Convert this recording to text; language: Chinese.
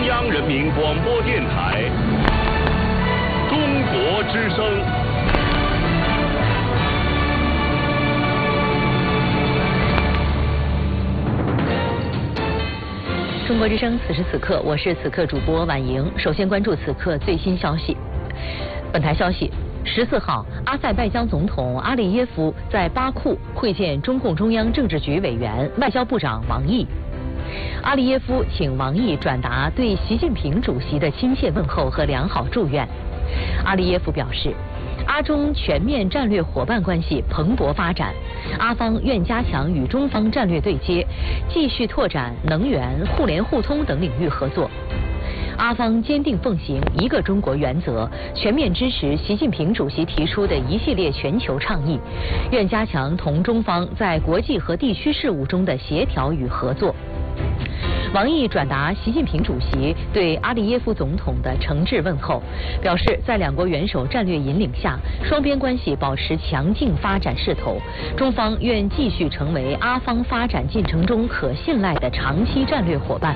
央人民广播电台中国之声。 中国之声，此时此刻，我是此刻主播婉莹。首先关注此刻最新消息。本台消息：14号，阿塞拜疆总统阿利耶夫在巴库会见中共中央政治局委员、外交部长王毅。阿利耶夫请王毅转达对习近平主席的亲切问候和良好祝愿。阿利耶夫表示，阿中全面战略伙伴关系蓬勃发展，阿方愿加强与中方战略对接，继续拓展能源、互联互通等领域合作。阿方坚定奉行一个中国原则，全面支持习近平主席提出的一系列全球倡议，愿加强同中方在国际和地区事务中的协调与合作。王毅转达习近平主席对阿利耶夫总统的诚挚问候，表示在两国元首战略引领下，双边关系保持强劲发展势头，中方愿继续成为阿方发展进程中可信赖的长期战略伙伴，